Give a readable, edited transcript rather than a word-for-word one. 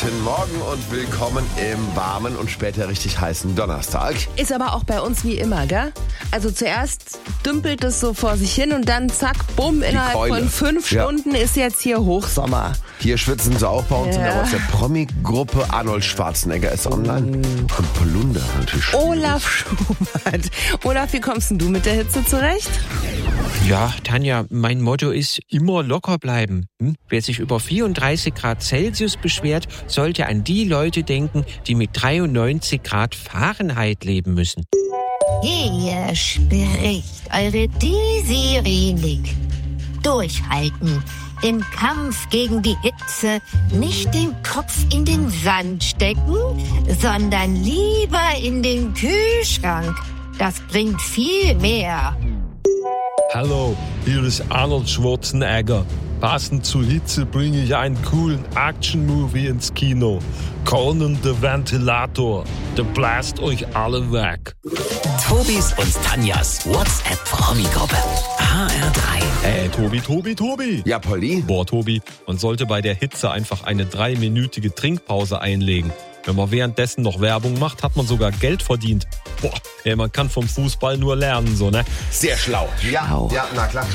Guten Morgen und willkommen im warmen und später richtig heißen Donnerstag. Ist aber auch bei uns wie immer, gell? Also zuerst dümpelt es so vor sich hin und dann zack, bumm, innerhalb von 5 Stunden ist jetzt hier Hochsommer. Hier schwitzen sie auch bei uns in der Promi-Gruppe. Arnold Schwarzenegger ist online. Und Polunder natürlich. Olaf Schubert. Olaf, wie kommst denn du mit der Hitze zurecht? Ja, Tanja, mein Motto ist immer locker bleiben. Wer sich über 34 Grad Celsius beschwert, sollte an die Leute denken, die mit 93 Grad Fahrenheit leben müssen. Hier spricht eure Desirenik. Durchhalten. Im Kampf gegen die Hitze nicht den Kopf in den Sand stecken, sondern lieber in den Kühlschrank. Das bringt viel mehr. Hallo, hier ist Arnold Schwarzenegger. Passend zur Hitze bringe ich einen coolen Action-Movie ins Kino. Conan der Ventilator. Der blast euch alle weg. Tobis und Tanjas WhatsApp-Promi-Gruppe. HR3. Tobi. Ja, Polly? Boah, Tobi, man sollte bei der Hitze einfach eine 3-minütige Trinkpause einlegen. Wenn man währenddessen noch Werbung macht, hat man sogar Geld verdient. Boah, man kann vom Fußball nur lernen, so, ne? Sehr schlau. Ja, na klar.